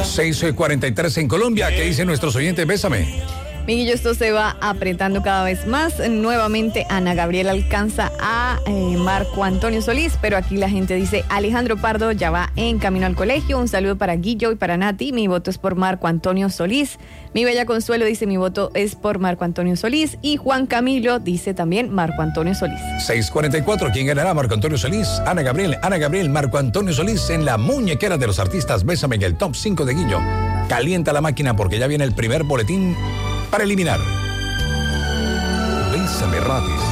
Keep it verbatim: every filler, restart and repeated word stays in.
seis cuarenta y tres en Colombia. ¿Qué dicen nuestros oyentes? Bésame. Miguel, esto se va apretando cada vez más. Nuevamente Ana Gabriela alcanza a eh, Marco Antonio Solís, pero aquí la gente dice Alejandro Pardo ya va en camino al colegio. Un saludo para Guillo y para Nati. Mi voto es por Marco Antonio Solís. Mi bella Consuelo dice mi voto es por Marco Antonio Solís. Y Juan Camilo dice también Marco Antonio Solís. seis cuarenta y cuatro, ¿quién ganará? Marco Antonio Solís, Ana Gabriel, Ana Gabriel, Marco Antonio Solís en la muñequera de los artistas. Bésame en el top cinco de Guillo. Calienta la máquina porque ya viene el primer boletín para eliminar. Bésame Ratis.